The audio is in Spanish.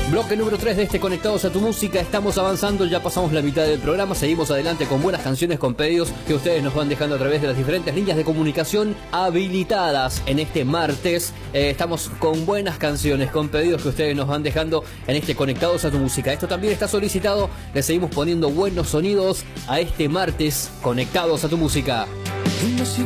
Bloque número 3 de este Conectados a tu Música. Estamos avanzando, ya pasamos la mitad del programa. Seguimos adelante con buenas canciones, con pedidos que ustedes nos van dejando a través de las diferentes líneas de comunicación habilitadas en este martes. Estamos con buenas canciones, con pedidos que ustedes nos van dejando en este Conectados a tu Música. Esto también está solicitado. Le seguimos poniendo buenos sonidos a este martes Conectados a tu Música.